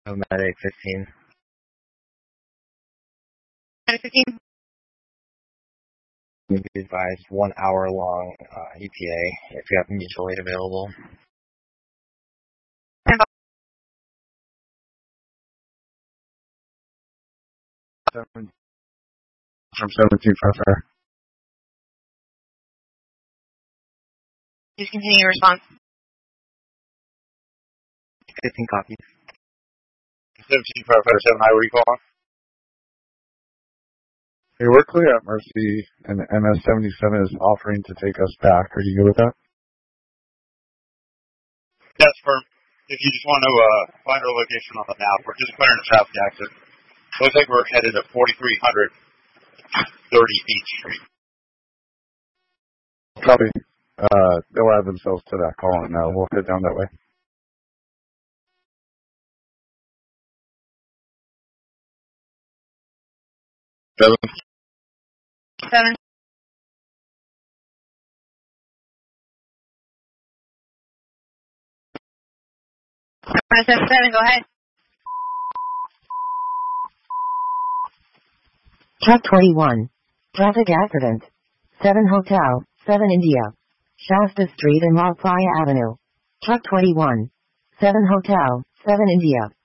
Medic 15. Medic 15. Be advised, 1 hour long ETA if you have mutual aid available. From 17 Fire. Please continue your response. 15 copies. 17 Firefighter 7, where are you calling? Hey, we're clear at Mercy, and MS-77 is offering to take us back. Are you good with that? Yes, firm. If you just want to find our location on the map, we're just clearing a traffic accident. Looks like we're headed to 4300 30 Beach Street. Copy. They'll add themselves to that call now. We'll head down that way. 7. 7. Seven, go ahead. Truck 21. Traffic accident. 7 Hotel, 7 India. Shasta Street and La Playa Avenue. Truck 21. 7 Hotel, 7 India.